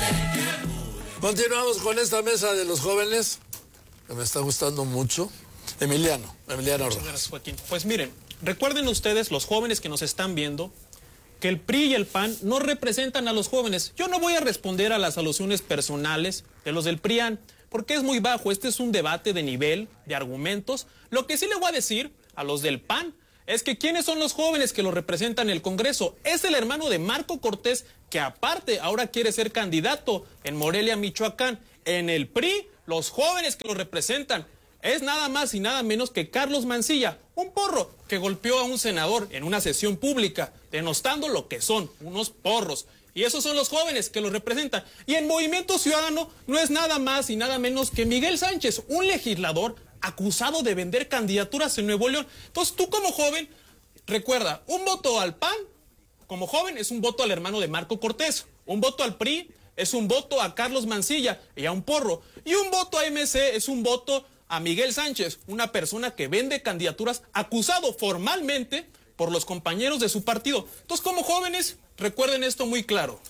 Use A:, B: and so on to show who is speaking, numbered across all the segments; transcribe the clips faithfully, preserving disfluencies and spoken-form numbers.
A: Continuamos con esta mesa de los jóvenes, que me está gustando mucho. Emiliano, Emiliano Rojas.
B: Gracias, Joaquín. Pues miren, recuerden ustedes, los jóvenes que nos están viendo, que el P R I y el P A N no representan a los jóvenes. Yo no voy a responder a las alusiones personales de los del PRIAN, porque es muy bajo. Este es un debate de nivel, de argumentos. Lo que sí le voy a decir a los del P A N es que ¿quiénes son los jóvenes que lo representan en el Congreso? Es el hermano de Marco Cortés, que aparte ahora quiere ser candidato en Morelia, Michoacán. En el P R I, los jóvenes que lo representan es nada más y nada menos que Carlos Mancilla, un porro que golpeó a un senador en una sesión pública, denostando lo que son, unos porros. Y esos son los jóvenes que lo representan. Y en Movimiento Ciudadano no es nada más y nada menos que Miguel Sánchez, un legislador acusado de vender candidaturas en Nuevo León. Entonces tú como joven, recuerda, un voto al P A N, como joven, es un voto al hermano de Marco Cortés. Un voto al P R I es un voto a Carlos Mancilla y a un porro. Y un voto a M C es un voto a Miguel Sánchez, una persona que vende candidaturas, acusado formalmente por los compañeros de su partido. Entonces, como jóvenes, recuerden esto muy claro.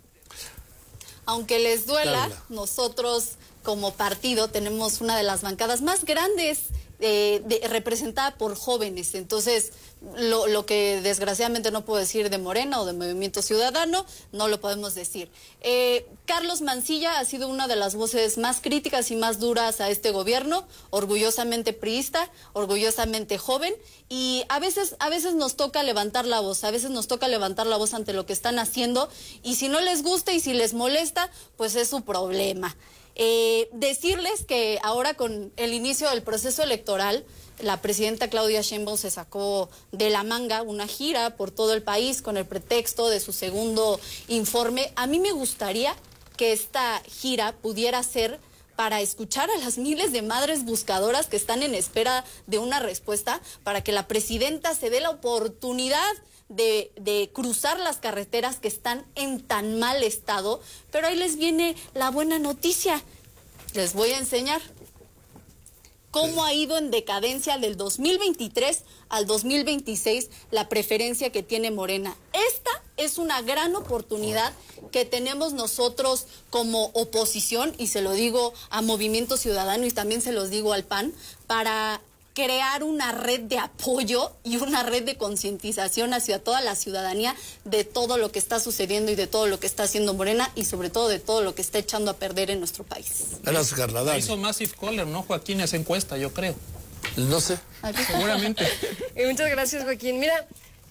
C: Aunque les duela, nosotros como partido tenemos una de las bancadas más grandes eh, de, representada por jóvenes. Entonces, lo, lo que desgraciadamente no puedo decir de Morena o de Movimiento Ciudadano, no lo podemos decir. Eh, Carlos Mancilla ha sido una de las voces más críticas y más duras a este gobierno, orgullosamente priista, orgullosamente joven, y a veces, a veces nos toca levantar la voz, a veces nos toca levantar la voz ante lo que están haciendo, y si no les gusta y si les molesta, pues es su problema. Eh, decirles que ahora con el inicio del proceso electoral, la presidenta Claudia Sheinbaum se sacó de la manga una gira por todo el país con el pretexto de su segundo informe. A mí me gustaría que esta gira pudiera ser para escuchar a las miles de madres buscadoras que están en espera de una respuesta, para que la presidenta se dé la oportunidad de, de cruzar las carreteras que están en tan mal estado. Pero ahí les viene la buena noticia. Les voy a enseñar cómo ha ido en decadencia del dos mil veintitrés al dos mil veintiséis la preferencia que tiene Morena. Esta es una gran oportunidad que tenemos nosotros como oposición, y se lo digo a Movimiento Ciudadano y también se los digo al P A N, para crear una red de apoyo y una red de concientización hacia toda la ciudadanía de todo lo que está sucediendo y de todo lo que está haciendo Morena, y sobre todo de todo lo que está echando a perder en nuestro país.
A: Gracias, Carla. Dani.
B: Hizo Massive Caller, ¿no, Joaquín? Esa encuesta, yo creo.
A: No sé.
B: Seguramente.
D: Y muchas gracias, Joaquín. Mira,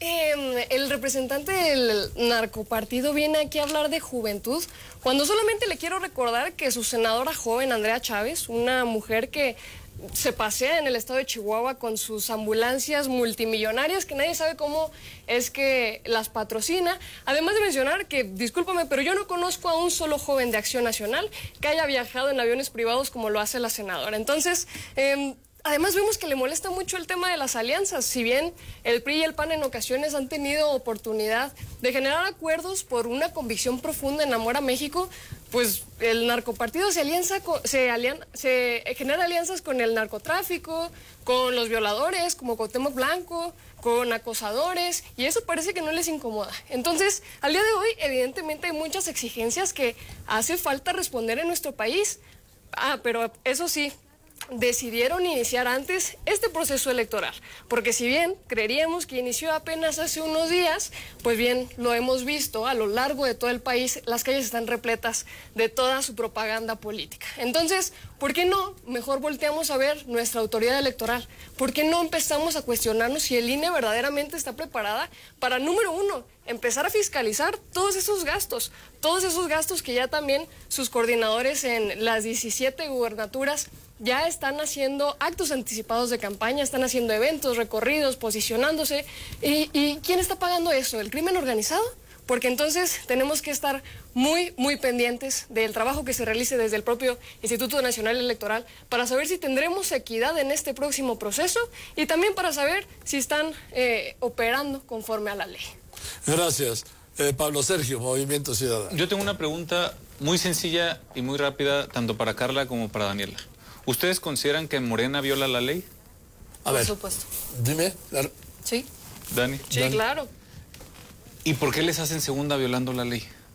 D: eh, el representante del narcopartido viene aquí a hablar de juventud, cuando solamente le quiero recordar que su senadora joven, Andrea Chávez, una mujer que se pasea en el estado de Chihuahua con sus ambulancias multimillonarias, que nadie sabe cómo es que las patrocina. Además de mencionar que, discúlpame, pero yo no conozco a un solo joven de Acción Nacional que haya viajado en aviones privados como lo hace la senadora. Entonces, eh, además vemos que le molesta mucho el tema de las alianzas. Si bien el P R I y el P A N en ocasiones han tenido oportunidad de generar acuerdos por una convicción profunda en Amor a México, pues el narcopartido se alianza con, se, alian, se genera alianzas con el narcotráfico, con los violadores como Cuauhtémoc Blanco, con acosadores, y eso parece que no les incomoda. Entonces, al día de hoy, evidentemente hay muchas exigencias que hace falta responder en nuestro país. Ah, pero eso sí, decidieron iniciar antes este proceso electoral, porque si bien creeríamos que inició apenas hace unos días, pues bien, lo hemos visto a lo largo de todo el país, las calles están repletas de toda su propaganda política. Entonces, ¿por qué no mejor volteamos a ver nuestra autoridad electoral? ¿Por qué no empezamos a cuestionarnos si el I N E verdaderamente está preparada para, número uno, empezar a fiscalizar todos esos gastos, todos esos gastos que ya también sus coordinadores en las diecisiete gubernaturas ya están haciendo actos anticipados de campaña, están haciendo eventos, recorridos, posicionándose? ¿Y, y quién está pagando eso? ¿El crimen organizado? Porque entonces tenemos que estar muy, muy pendientes del trabajo que se realice desde el propio Instituto Nacional Electoral para saber si tendremos equidad en este próximo proceso, y también para saber si están eh, operando conforme a la ley.
A: Gracias. Eh, Pablo Sergio, Movimiento Ciudadano.
E: Yo tengo una pregunta muy sencilla y muy rápida, tanto para Carla como para Daniela. ¿Ustedes consideran que Morena viola la ley?
A: A
C: Por
A: ver,
C: supuesto.
A: Dime.
C: Sí.
E: Dani.
D: Sí,
A: Dani.
D: claro.
E: ¿Y por qué les hacen segunda violando la ley?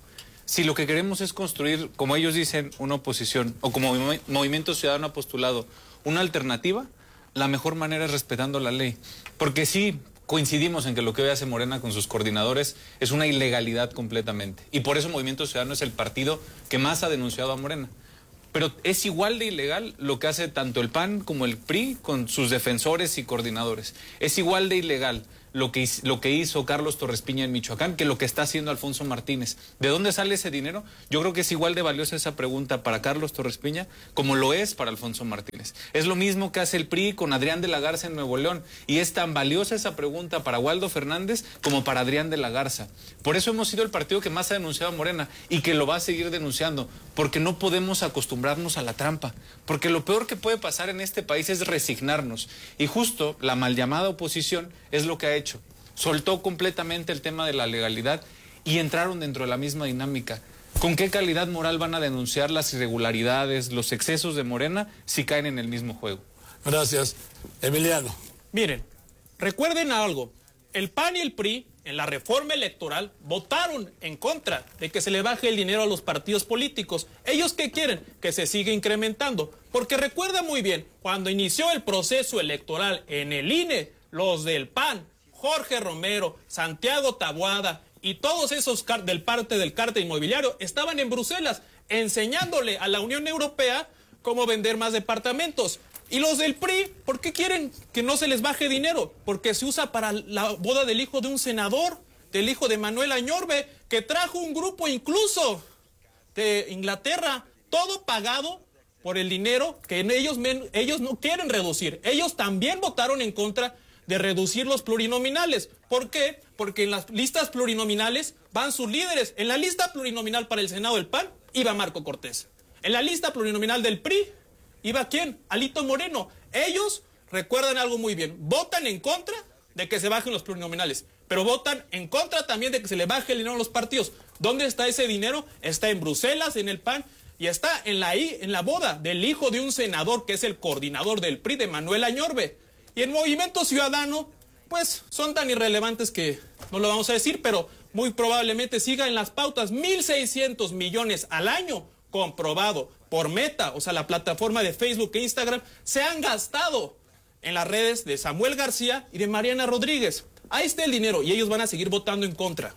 E: Si lo que queremos es construir, como ellos dicen, una oposición, o como Movi- Movimiento Ciudadano ha postulado, una alternativa, la mejor manera es respetando la ley. Porque sí, coincidimos en que lo que hoy hace Morena con sus coordinadores es una ilegalidad completamente. Y por eso Movimiento Ciudadano es el partido que más ha denunciado a Morena. Pero es igual de ilegal lo que hace tanto el P A N como el P R I con sus defensores y coordinadores. Es igual de ilegal lo que, lo que hizo Carlos Torres Piña en Michoacán que lo que está haciendo Alfonso Martínez. ¿De dónde sale ese dinero? Yo creo que es igual de valiosa esa pregunta para Carlos Torres Piña como lo es para Alfonso Martínez. Es lo mismo que hace el P R I con Adrián de la Garza en Nuevo León. Y es tan valiosa esa pregunta para Waldo Fernández como para Adrián de la Garza. Por eso hemos sido el partido que más ha denunciado a Morena y que lo va a seguir denunciando. Porque no podemos acostumbrarnos a la trampa. Porque lo peor que puede pasar en este país es resignarnos. Y justo la mal llamada oposición es lo que ha hecho. Soltó completamente el tema de la legalidad y entraron dentro de la misma dinámica. ¿Con qué calidad moral van a denunciar las irregularidades, los excesos de Morena si caen en el mismo juego?
A: Gracias. Emiliano.
B: Miren, recuerden algo. El P A N y el P R I en la reforma electoral votaron en contra de que se le baje el dinero a los partidos políticos. ¿Ellos qué quieren? Que se siga incrementando. Porque recuerda muy bien, cuando inició el proceso electoral en el I N E, los del P A N, Jorge Romero, Santiago Taboada y todos esos del parte del cártel inmobiliario estaban en Bruselas enseñándole a la Unión Europea cómo vender más departamentos. Y los del P R I, ¿por qué quieren que no se les baje dinero? Porque se usa para la boda del hijo de un senador, del hijo de Manuel Añorbe, que trajo un grupo incluso de Inglaterra, todo pagado por el dinero que ellos, ellos no quieren reducir. Ellos también votaron en contra de reducir los plurinominales. ¿Por qué? Porque en las listas plurinominales van sus líderes. En la lista plurinominal para el Senado del P A N iba Marco Cortés. En la lista plurinominal del P R I iba ¿quién? Alito Moreno. Ellos recuerdan algo muy bien. Votan en contra de que se bajen los plurinominales, pero votan en contra también de que se le baje el dinero a los partidos. ¿Dónde está ese dinero? Está en Bruselas, en el P A N, y está en la, en la boda del hijo de un senador que es el coordinador del P R I, de Manuel Añorbe. Y el Movimiento Ciudadano, pues son tan irrelevantes que no lo vamos a decir, pero muy probablemente siga en las pautas. mil seiscientos millones al año, comprobado por Meta, o sea, la plataforma de Facebook e Instagram, se han gastado en las redes de Samuel García y de Mariana Rodríguez. Ahí está el dinero y ellos van a seguir votando en contra.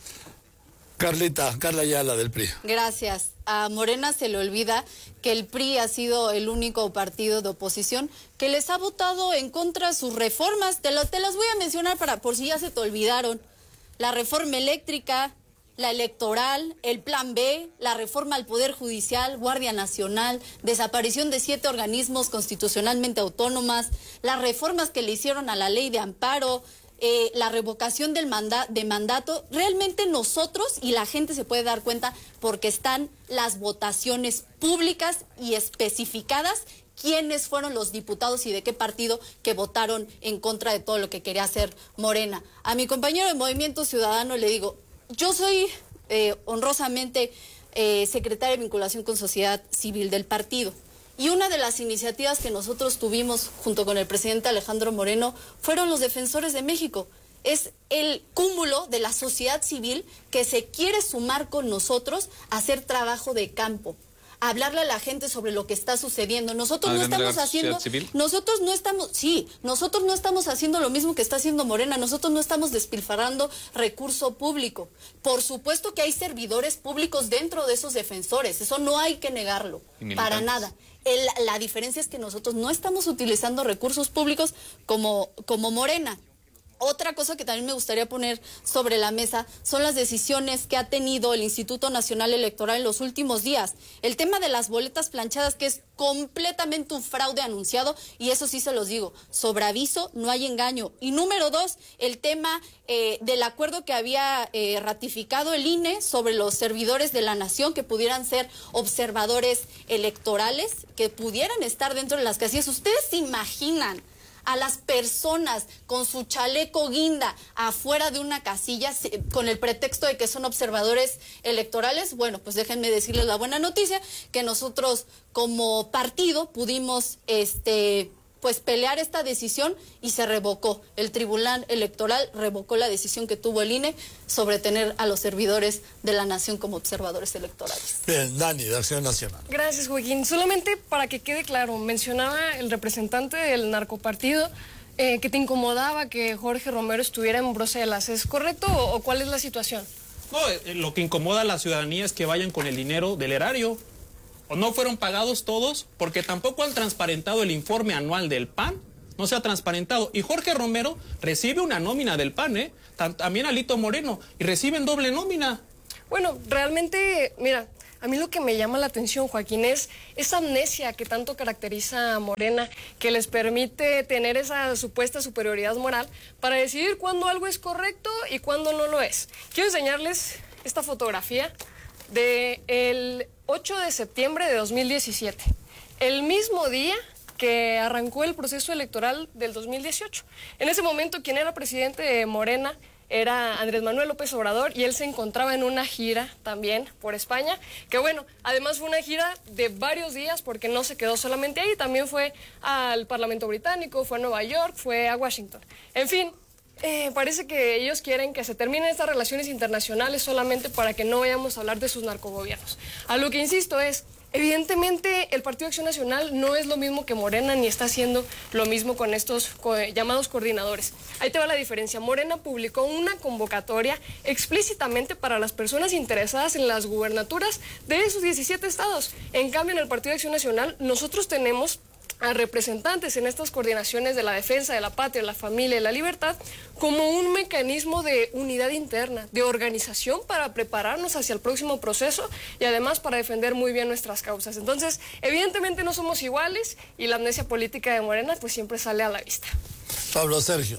A: Carlita, Carla Ayala del P R I.
C: Gracias. A Morena se le olvida que el P R I ha sido el único partido de oposición que les ha votado en contra de sus reformas. Te, lo, te las voy a mencionar para por si ya se te olvidaron. La reforma eléctrica, la electoral, el Plan B, la reforma al Poder Judicial, Guardia Nacional, desaparición de siete organismos constitucionalmente autónomas, las reformas que le hicieron a la ley de amparo, eh, la revocación del manda de mandato. Realmente nosotros, y la gente se puede dar cuenta porque están las votaciones públicas y especificadas quiénes fueron los diputados y de qué partido que votaron en contra de todo lo que quería hacer Morena. A mi compañero de Movimiento Ciudadano le digo, yo soy eh, honrosamente eh, secretaria de vinculación con sociedad civil del partido. Y una de las iniciativas que nosotros tuvimos junto con el presidente Alejandro Moreno fueron los Defensores de México. Es el cúmulo de la sociedad civil que se quiere sumar con nosotros a hacer trabajo de campo, a hablarle a la gente sobre lo que está sucediendo. Nosotros no estamos haciendo, nosotros no estamos, sí, nosotros no estamos haciendo lo mismo que está haciendo Morena. Nosotros no estamos despilfarrando recurso público. Por supuesto que hay servidores públicos dentro de esos defensores, eso no hay que negarlo, para nada. El, la diferencia es que nosotros no estamos utilizando recursos públicos como, como Morena. Otra cosa que también me gustaría poner sobre la mesa son las decisiones que ha tenido el Instituto Nacional Electoral en los últimos días. El tema de las boletas planchadas, que es completamente un fraude anunciado, y eso sí se los digo, sobre aviso no hay engaño. Y número dos, el tema eh, del acuerdo que había eh, ratificado el I N E sobre los servidores de la nación que pudieran ser observadores electorales, que pudieran estar dentro de las casillas. ¿Ustedes se imaginan a las personas con su chaleco guinda afuera de una casilla con el pretexto de que son observadores electorales? Bueno, pues déjenme decirles la buena noticia, que nosotros como partido pudimos este pues pelear esta decisión y se revocó. El Tribunal Electoral revocó la decisión que tuvo el I N E sobre tener a los servidores de la nación como observadores electorales.
A: Bien, Dani, de Acción Nacional.
D: Gracias, Joaquín. Solamente para que quede claro, mencionaba el representante del narcopartido eh, que te incomodaba que Jorge Romero estuviera en Bruselas. ¿Es correcto o, o cuál es la situación?
B: No, eh, lo que incomoda a la ciudadanía es que vayan con el dinero del erario. ¿O no fueron pagados todos? Porque tampoco han transparentado el informe anual del P A N. No se ha transparentado. Y Jorge Romero recibe una nómina del P A N, ¿eh? También Alito Moreno. Y reciben doble nómina.
D: Bueno, realmente, mira, a mí lo que me llama la atención, Joaquín, es esa amnesia que tanto caracteriza a Morena, que les permite tener esa supuesta superioridad moral para decidir cuándo algo es correcto y cuándo no lo es. Quiero enseñarles esta fotografía del ocho de septiembre de dos mil diecisiete, el mismo día que arrancó el proceso electoral del dos mil dieciocho. En ese momento, quien era presidente de Morena era Andrés Manuel López Obrador y él se encontraba en una gira también por España, que bueno, además fue una gira de varios días porque no se quedó solamente ahí, también fue al Parlamento Británico, fue a Nueva York, fue a Washington. En fin, eh, parece que ellos quieren que se terminen estas relaciones internacionales solamente para que no vayamos a hablar de sus narcogobiernos. A lo que insisto es, evidentemente el Partido Acción Nacional no es lo mismo que Morena ni está haciendo lo mismo con estos co llamados coordinadores. Ahí te va la diferencia. Morena publicó una convocatoria explícitamente para las personas interesadas en las gubernaturas de esos diecisiete estados. En cambio, en el Partido Acción Nacional nosotros tenemos a representantes en estas coordinaciones de la defensa de la patria, la familia y la libertad como un mecanismo de unidad interna, de organización para prepararnos hacia el próximo proceso y además para defender muy bien nuestras causas. Entonces, evidentemente no somos iguales y la amnesia política de Morena pues siempre sale a la vista.
A: Pablo Sergio.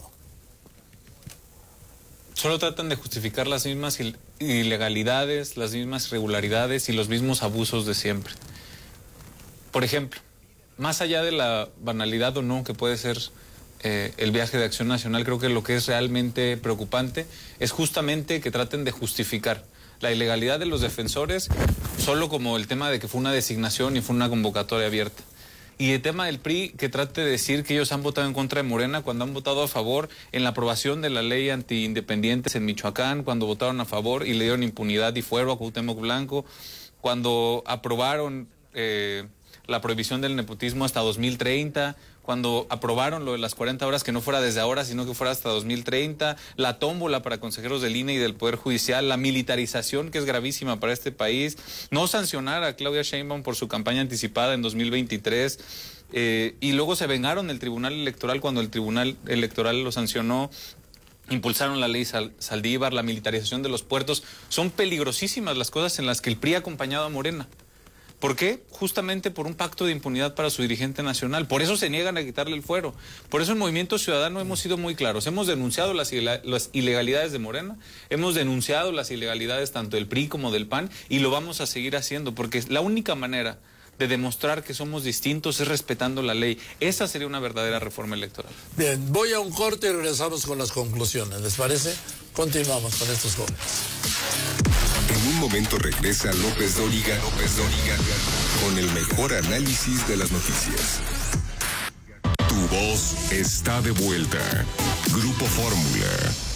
E: Solo tratan de justificar las mismas ilegalidades, las mismas irregularidades y los mismos abusos de siempre. Por ejemplo, más allá de la banalidad o no que puede ser eh, el viaje de Acción Nacional, creo que lo que es realmente preocupante es justamente que traten de justificar la ilegalidad de los defensores solo como el tema de que fue una designación y fue una convocatoria abierta. Y el tema del P R I, que trate de decir que ellos han votado en contra de Morena cuando han votado a favor en la aprobación de la ley anti-independientes en Michoacán, cuando votaron a favor y le dieron impunidad y fuero a Cuauhtémoc Blanco, cuando aprobaron Eh, la prohibición del nepotismo hasta dos mil treinta, cuando aprobaron lo de las cuarenta horas que no fuera desde ahora, sino que fuera hasta dos mil treinta, la tómbola para consejeros del I N E y del Poder Judicial, la militarización que es gravísima para este país, no sancionar a Claudia Sheinbaum por su campaña anticipada en dos mil veintitrés, eh, y luego se vengaron del Tribunal Electoral cuando el Tribunal Electoral lo sancionó. Impulsaron la ley Sal Saldívar, la militarización de los puertos. Son peligrosísimas las cosas en las que el P R I ha acompañado a Morena. ¿Por qué? Justamente por un pacto de impunidad para su dirigente nacional. Por eso se niegan a quitarle el fuero. Por eso en Movimiento Ciudadano hemos sido muy claros. Hemos denunciado las, las ilegalidades de Morena, hemos denunciado las ilegalidades tanto del P R I como del P A N y lo vamos a seguir haciendo porque la única manera de demostrar que somos distintos es respetando la ley. Esa sería una verdadera reforma electoral.
A: Bien, voy a un corte y regresamos con las conclusiones. ¿Les parece? Continuamos con estos jóvenes.
F: En un momento regresa López Dóriga, López Dóriga, con el mejor análisis de las noticias. Tu voz está de vuelta. Grupo Fórmula.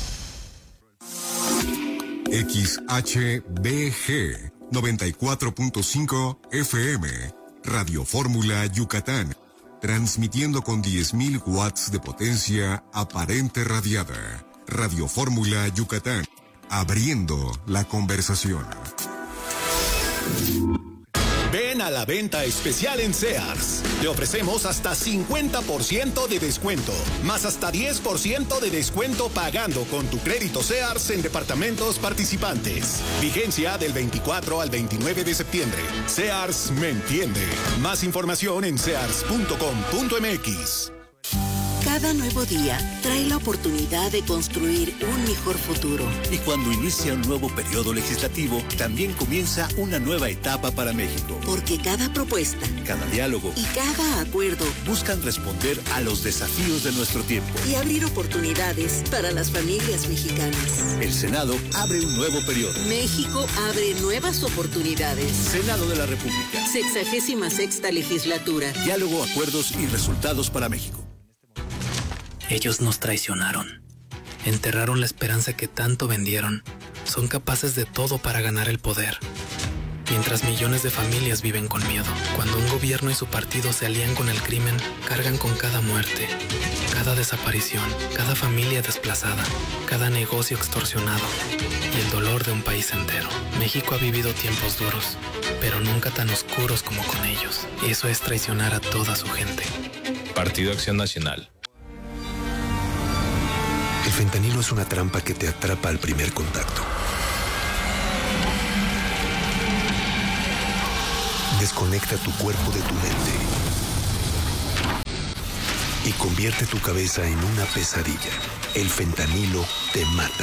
F: X H B G noventa y cuatro punto cinco F M, Radio Fórmula Yucatán, transmitiendo con diez mil watts de potencia aparente radiada. Radio Fórmula Yucatán, abriendo la conversación.
G: Ven a la venta especial en Sears. Le ofrecemos hasta cincuenta por ciento de descuento, más hasta diez por ciento de descuento pagando con tu crédito Sears en departamentos participantes. Vigencia del veinticuatro al veintinueve de septiembre. Sears me entiende. Más información en sears punto com punto m x.
H: Cada nuevo día trae la oportunidad de construir un mejor futuro.
I: Y cuando inicia un nuevo periodo legislativo, también comienza una nueva etapa para México.
H: Porque cada propuesta,
I: cada diálogo
H: y cada acuerdo
I: buscan responder a los desafíos de nuestro tiempo
H: y abrir oportunidades para las familias mexicanas.
I: El Senado abre un nuevo periodo.
H: México abre nuevas oportunidades.
I: Senado de la República.
H: Sexagésima sexta legislatura.
I: Diálogo, acuerdos y resultados para México.
J: Ellos nos traicionaron. Enterraron la esperanza que tanto vendieron. Son capaces de todo para ganar el poder. Mientras millones de familias viven con miedo. Cuando un gobierno y su partido se alían con el crimen, cargan con cada muerte, cada desaparición, cada familia desplazada, cada negocio extorsionado y el dolor de un país entero. México ha vivido tiempos duros, pero nunca tan oscuros como con ellos. Eso es traicionar a toda su gente.
K: Partido Acción Nacional.
L: El fentanilo es una trampa que te atrapa al primer contacto. Desconecta tu cuerpo de tu mente y convierte tu cabeza en una pesadilla. El fentanilo te mata.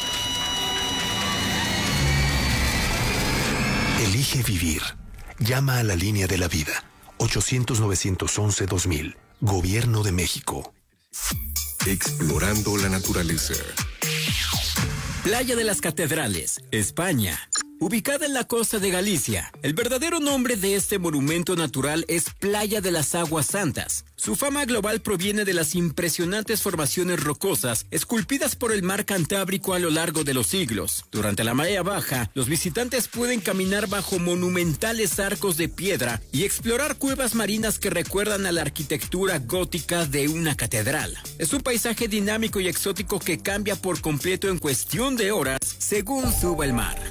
L: Elige vivir. Llama a la línea de la vida. ochocientos, novecientos once, dos mil. Gobierno de México.
F: Explorando la naturaleza.
M: Playa de las Catedrales, España. Ubicada en la costa de Galicia, el verdadero nombre de este monumento natural es Playa de las Aguas Santas. Su fama global proviene de las impresionantes formaciones rocosas esculpidas por el mar Cantábrico a lo largo de los siglos. Durante la marea baja, los visitantes pueden caminar bajo monumentales arcos de piedra y explorar cuevas marinas que recuerdan a la arquitectura gótica de una catedral. Es un paisaje dinámico y exótico que cambia por completo en cuestión de horas según suba el mar.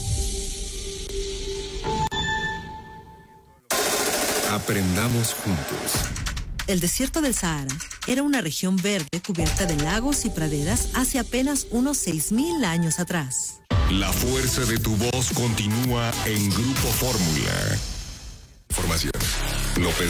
F: Aprendamos juntos.
N: El desierto del Sahara era una región verde cubierta de lagos y praderas hace apenas unos seis mil años atrás.
F: La fuerza de tu voz continúa en Grupo Fórmula. Información. López